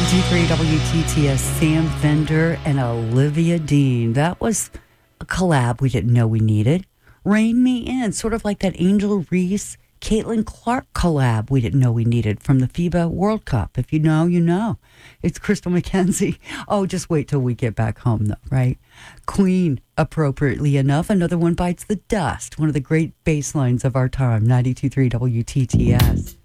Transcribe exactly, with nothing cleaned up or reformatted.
ninety-two point three W T T S, Sam Fender and Olivia Dean. That was a collab we didn't know we needed. Rain Me In, sort of like that Angel Reese, Caitlin Clark collab we didn't know we needed from the FIBA World Cup. If you know, you know. It's Crystal McKenzie. Oh, just wait till we get back home, though, right? Queen, appropriately enough, Another One Bites the Dust, one of the great bass lines of our time, ninety-two point three W T T S.